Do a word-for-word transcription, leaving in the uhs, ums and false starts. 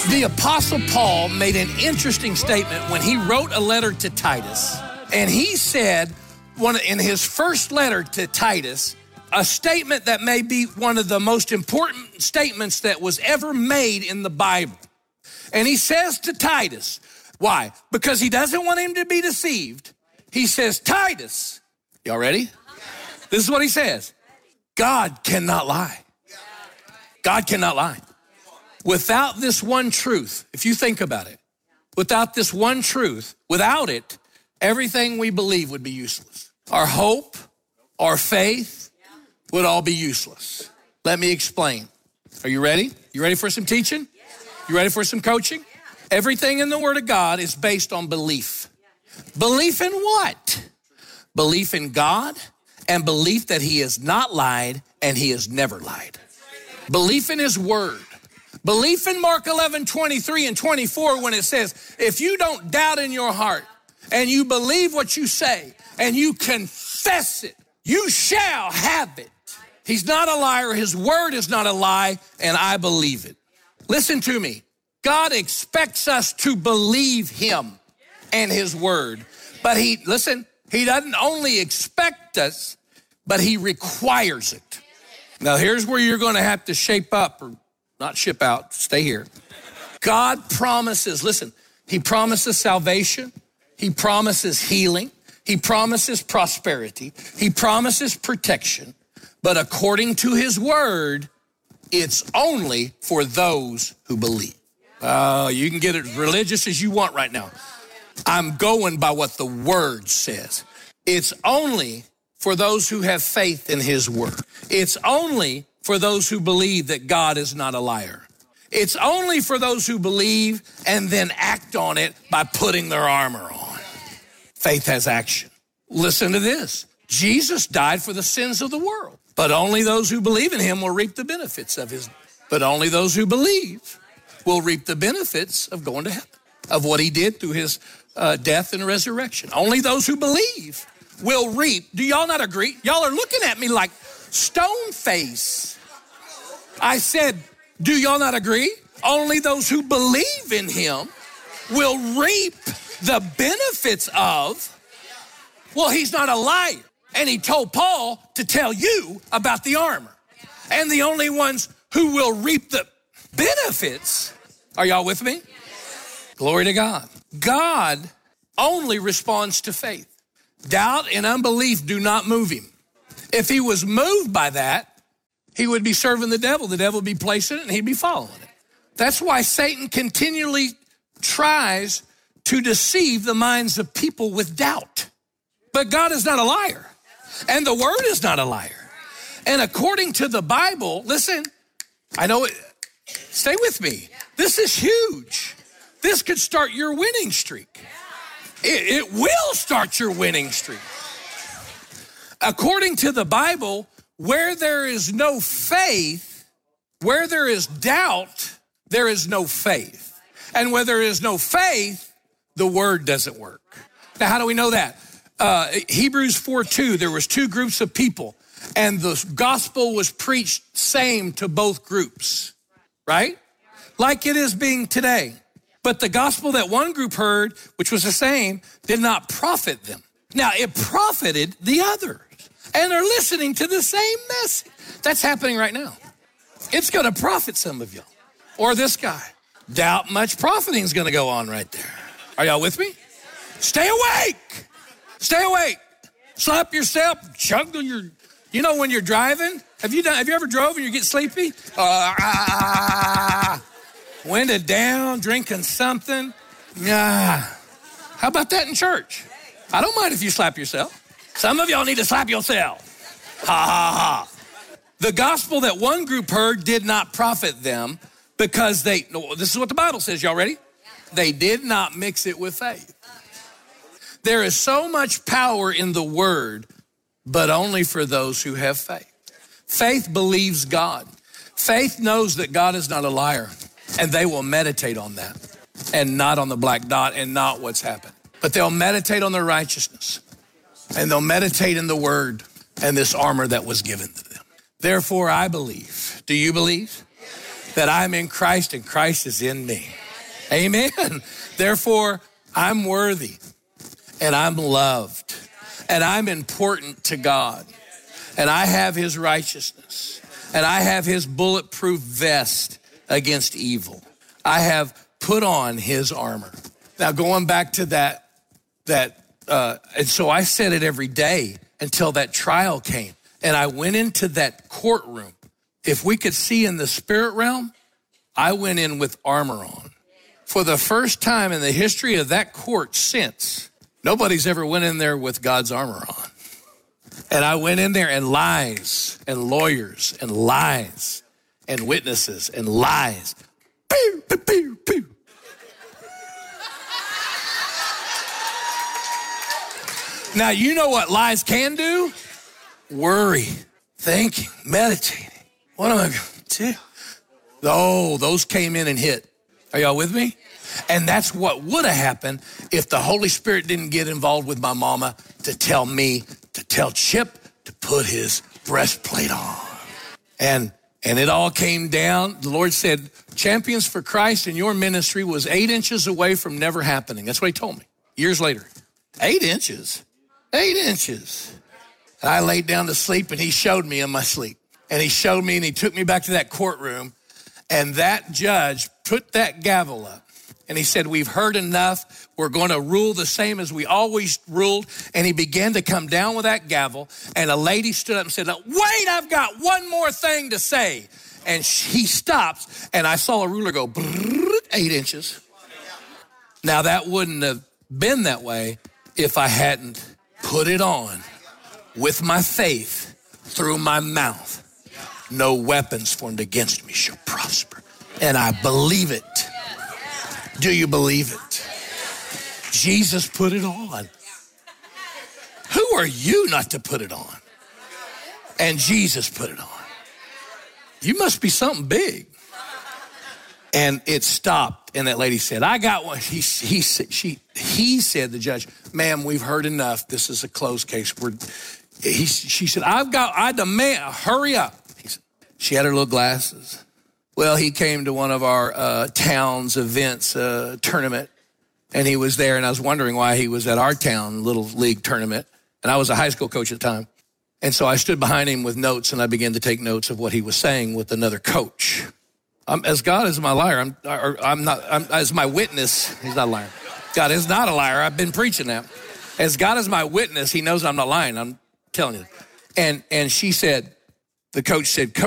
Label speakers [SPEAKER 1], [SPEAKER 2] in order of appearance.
[SPEAKER 1] The Apostle Paul made an interesting statement when he wrote a letter to Titus. And he said, one in his first letter to Titus, a statement that may be one of the most important statements that was ever made in the Bible. And he says to Titus, why? Because he doesn't want him to be deceived. He says, Titus, y'all ready? This is what he says. God cannot lie. God cannot lie. Without this one truth, if you think about it, without this one truth, without it, everything we believe would be useless. Our hope, our faith would all be useless. Let me explain. Are you ready? You ready for some teaching? You ready for some coaching? Everything in the Word of God is based on belief. Belief in what? Belief in God and belief that He has not lied and He has never lied. Belief in His Word. Belief in Mark eleven, twenty-three and twenty-four when it says, if you don't doubt in your heart and you believe what you say and you confess it, you shall have it. He's not a liar. His word is not a lie, and I believe it. Listen to me. God expects us to believe Him and His word. But He, listen, He doesn't only expect us, but He requires it. Now, here's where you're going to have to shape up or not ship out, stay here. God promises, listen, He promises salvation. He promises healing. He promises prosperity. He promises protection. But according to His word, it's only for those who believe. Oh, uh, you can get as religious as you want right now. I'm going by what the word says. It's only for those who have faith in His word. It's only for those who believe that God is not a liar. It's only for those who believe and then act on it by putting their armor on. Faith has action. Listen to this. Jesus died for the sins of the world, but only those who believe in Him will reap the benefits of His. But only those who believe will reap the benefits of going to heaven, of what He did through His uh, death and resurrection. Only those who believe will reap. Do y'all not agree? Y'all are looking at me like stone face. I said, do y'all not agree? Only those who believe in Him will reap the benefits of, well, He's not a liar. And He told Paul to tell you about the armor. And the only ones who will reap the benefits, are y'all with me? Glory to God. God only responds to faith. Doubt and unbelief do not move Him. If He was moved by that, He would be serving the devil. The devil would be placing it and He'd be following it. That's why Satan continually tries to deceive the minds of people with doubt. But God is not a liar, and the word is not a liar. And according to the Bible, listen, I know it, stay with me. This is huge. This could start your winning streak. It, it will start your winning streak. According to the Bible, where there is no faith, where there is doubt, there is no faith. And where there is no faith, the word doesn't work. Now, how do we know that? Uh, Hebrews four two, there was two groups of people, and the gospel was preached same to both groups, right? Like it is being today. But the gospel that one group heard, which was the same, did not profit them. Now, it profited the others, and they're listening to the same message. That's happening right now. It's going to profit some of y'all, or this guy. Doubt much profiting is going to go on right there. Are y'all with me? Stay awake. Stay awake. Slap yourself. Chug on your, you know when you're driving, have you done, have you ever drove and you get sleepy? Uh, ah, winded down, drinking something. Yeah. How about that in church? I don't mind if you slap yourself. Some of y'all need to slap yourself. Ha, ha, ha. The gospel that one group heard did not profit them because they, no, this is what the Bible says. Y'all ready? They did not mix it with faith. There is so much power in the word, but only for those who have faith. Faith believes God. Faith knows that God is not a liar, and they will meditate on that and not on the black dot and not what's happened. But they'll meditate on their righteousness, and they'll meditate in the word and this armor that was given to them. Therefore, I believe. Do you believe? that I'm in Christ and Christ is in me. Amen. Therefore, I'm worthy and I'm loved and I'm important to God and I have his righteousness and I have his bulletproof vest against evil. I have put on his armor. Now going back to that, that, uh, and so I said it every day until that trial came. And I went into that courtroom. If we could see in the spirit realm, I went in with armor on. For the first time in the history of that court since, nobody's ever went in there with God's armor on. And I went in there and lies and lawyers and lies and witnesses and lies. Pew, pew, pew, pew. Now, you know what lies can do? Worry, thinking, meditating. What am I going to do? Oh, those came in and hit. Are y'all with me? And that's what would have happened if the Holy Spirit didn't get involved with my mama to tell me, to tell Chip to put his breastplate on. And and it all came down. The Lord said, Champions for Christ in your ministry was eight inches away from never happening. That's what he told me years later. Eight inches. Eight inches. And I laid down to sleep and he showed me in my sleep. And he showed me and he took me back to that courtroom. And that judge put that gavel up. And he said, we've heard enough. We're going to rule the same as we always ruled. And he began to come down with that gavel. And a lady stood up and said, wait, I've got one more thing to say. And he stops. And I saw a ruler go eight inches. Now that wouldn't have been that way if I hadn't put it on with my faith through my mouth. No weapons formed against me shall prosper. And I believe it. Do you believe it? Jesus put it on. Who are you not to put it on? And Jesus put it on. You must be something big. And it stopped. And that lady said, I got one. He, he, she, he said, the judge, ma'am, we've heard enough. This is a closed case. We're, he, she said, I've got, I demand, hurry up. He said, she had her little glasses. Well, he came to one of our uh, town's events, uh, tournament, and he was there, and I was wondering why he was at our town little league tournament, and I was a high school coach at the time. And so I stood behind him with notes, and I began to take notes of what he was saying with another coach. I'm, as God is my liar, I'm, or I'm not, I'm, as my witness, he's not a liar. God is not a liar. I've been preaching that. As God is my witness, he knows I'm not lying. I'm telling you. And, and she said, the coach said, Coach,